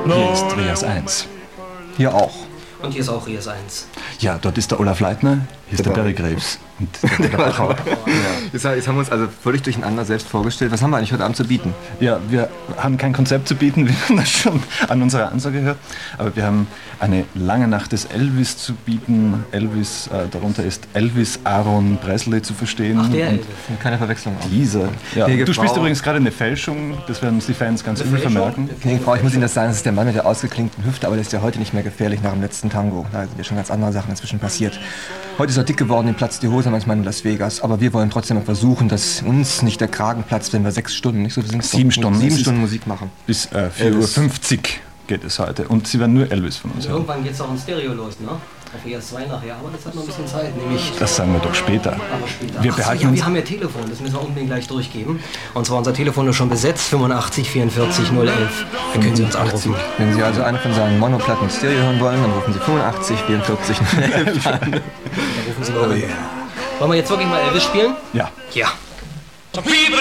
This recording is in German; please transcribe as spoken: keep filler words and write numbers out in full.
Hier ist Rias eins. Hier auch. Und hier ist auch Rias eins. Ja, dort ist der Olaf Leitner, hier ist der Barry Graves. Und der, der Bachau. Ja. Jetzt, jetzt haben wir uns also völlig durcheinander selbst vorgestellt. Was haben wir eigentlich heute Abend zu bieten? Ja, wir haben kein Konzept zu bieten, wir haben das schon an unserer Ansage gehört. Aber wir haben eine lange Nacht des Elvis zu bieten. Elvis, äh, darunter ist Elvis Aaron Presley zu verstehen. Ach, der und Elvis. Keine Verwechslung. Auch. Dieser. Ja. Gnädige Du spielst Frau. übrigens gerade eine Fälschung, das werden uns die Fans ganz übel vermerken. Gnädige Frau, ich muss Ihnen das sagen, das ist der Mann mit der ausgeklinkten Hüfte, aber der ist ja heute nicht mehr gefährlich nach dem letzten Tango. Da sind ja schon ganz andere Sachen inzwischen passiert. Heute ist er dick geworden, ihm platzt die Hose manchmal in Las Vegas. Aber wir wollen trotzdem mal versuchen, dass uns nicht der Kragen platzt, wenn wir sechs Stunden, nicht so, wir sind Sieben Stunden. sieben Es ist- Stunden Musik machen. Bis äh, vier Uhr fünfzig geht es heute. Und Sie werden nur Elvis von uns hören. Irgendwann geht es auch in Stereo los, ne? Auf E S zwei nachher, aber das hat noch ein bisschen Zeit, nämlich... Das sagen wir doch später. Aber später. Wir Ach so, behalten ja, uns. wir haben ja Telefon, das müssen wir unbedingt gleich durchgeben. Und zwar unser Telefon ist schon besetzt, fünfundachtzig vierundvierzig null elf. Da können Sie uns anrufen. Wenn Sie also eine von seinen Monoplatten Stereo hören wollen, dann rufen Sie fünfundachtzig vierundvierzig null elf an. Da rufen Sie mal an. Wollen wir jetzt wirklich mal Elvis spielen? Ja. Ja. Some people